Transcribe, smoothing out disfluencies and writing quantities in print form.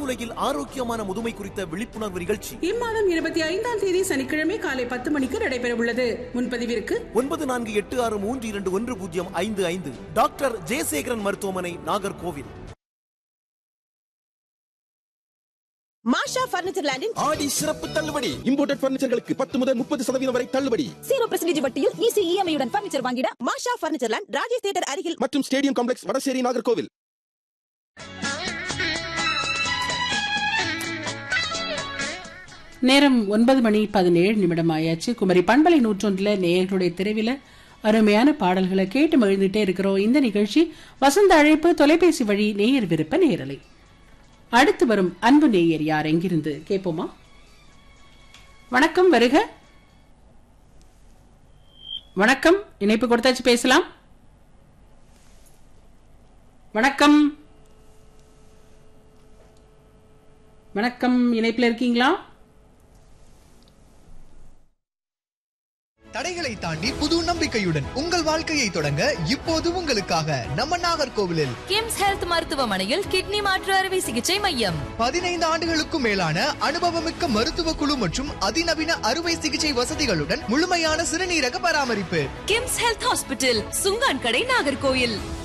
கருவுலையில் ஆரோக்கியமான முதுமை குறித்த விழிப்புணர்வு நிகழ்ச்சி இம்மாதம் 25ஆம் தேதி சனிக்கிழமை காலை 10 மணிக்கு நடைபெற உள்ளது. முன்பதிவிற்கு 9486311055. டாக்டர் ஜெயசேகரன் மருத்துவமனை, நாகர்கோவில். மாஷா பர்னிச்சர் லேண்டின் ஆடி சிறப்பு தள்ளுபடி. இம்போர்ட்டட் பர்னிச்சர்களுக்கு 10 முதல் 30% வரை தள்ளுபடி. 0% வட்டியில் ஈஸி இஎம்ஐ உடன் பர்னிச்சர் வாங்கிட மாஷா பர்னிச்சர் லேண்ட், ராஜேஷ் தியேட்டர் அருகில் மற்றும் ஸ்டேடியம் காம்ப்ளெக்ஸ், வடசேரி, நாகர்கோவில். நேரம் 9:17 ஆயாச்சு. குமரி பண்பலை 101 நேயர்களுடைய தெருவில அருமையான பாடல்களை கேட்டு மகிழ்ந்துட்டே இருக்கிறோம். இந்த நிகழ்ச்சி வசந்த அழைப்பு, தொலைபேசி வழி நேயர் விருப்ப நேரலை. அடுத்து வரும் அன்பு நேயர் யார், எங்கிருந்து கேட்போமா? வணக்கம், வருக. வணக்கம், இணைப்பு கொடுத்தாச்சு, பேசலாம். வணக்கம் வணக்கம், இணைப்பில் இருக்கீங்களா? தடைகளை தாண்டி புது நம்பிக்கையுடன் உங்கள் வாழ்க்கையை தொடங்க இப்போது உங்களுக்காக நம்ம நாகர்கோவிலில் கிம்ஸ் ஹெல்த் மருத்துவமனையில் கிட்னி மாற்று அறுவை சிகிச்சை மையம். 15 ஆண்டுகளுக்கும் மேலான அனுபவமிக்க மருத்துவ குழு மற்றும் அதிநவீன அறுவை சிகிச்சை வசதிகளுடன் முழுமையான சிறுநீரக பராமரிப்பு. கிம்ஸ் ஹெல்த் ஹாஸ்பிட்டல், சுங்கான் கடை, நாகர்கோவில்.